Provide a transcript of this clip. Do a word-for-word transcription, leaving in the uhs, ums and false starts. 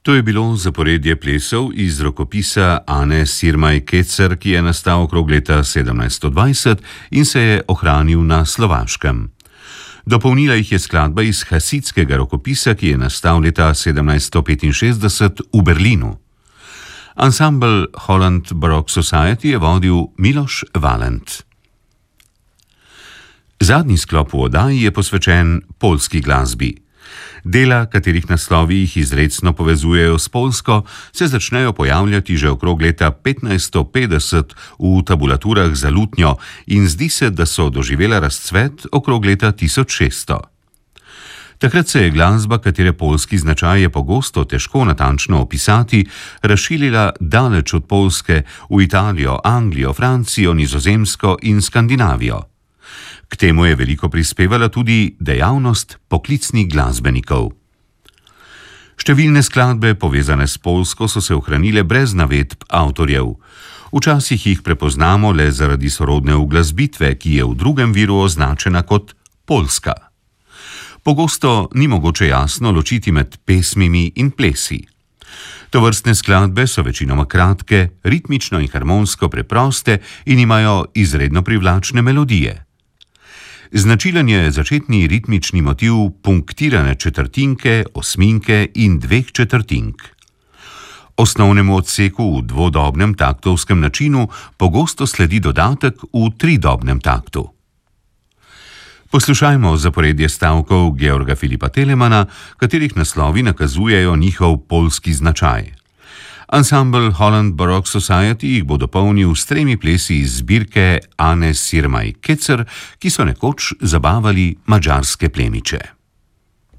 To je bilo zaporedje plesov iz rokopisa Ane Sirmaj-Kecer, ki je nastal okrog leta sedemnajststo dvajset in se je ohranil na Slovaškem. Dopolnila jih je skladba iz hasidskega rokopisa, ki je nastal leta sedemnajststo petinšestdeset v Berlinu. Ansambel Holland Baroque Society je vodil Miloš Valent. Zadnji sklop v oddaji je posvečen poljski glasbi. Dela, katerih naslovi jih izrecno povezujejo s Poljsko, se začnejo pojavljati že okrog leta petnajststo petdeset v tabulaturah za lutnjo in zdi se, da so doživela razcvet okrog leta tisoč šeststo. Takrat se je glasba, katere poljski značaj je pogosto težko natančno opisati, razširila daleč od Poljske v Italijo, Anglijo, Francijo, Nizozemsko in Skandinavijo. K temu je veliko prispevala tudi dejavnost poklicnih glasbenikov. Številne skladbe, povezane s Poljsko, so se ohranile brez navedb avtorjev. Včasih jih prepoznamo le zaradi sorodne uglasbitve, ki je v drugem viru označena kot poljska. Pogosto ni mogoče jasno ločiti med pesmimi in plesi. Tovrstne skladbe so večinoma kratke, ritmično in harmonsko preproste in imajo izredno privlačne melodije. Značilen je začetni ritmični motiv punktirane četrtinke, osminke in dveh četrtink. Osnovnemu odseku v dvodobnem taktovskem načinu pogosto sledi dodatek v tridobnem taktu. Poslušajmo zaporedje stavkov Georga Filipa Telemana, katerih naslovi nakazujejo njihov poljski značaj. Ansambel Holland Baroque Society jih bo dopolnil s tremi plesi iz zbirke Ane Sirmaj-Kecer, ki so nekoč zabavali madžarske plemiče.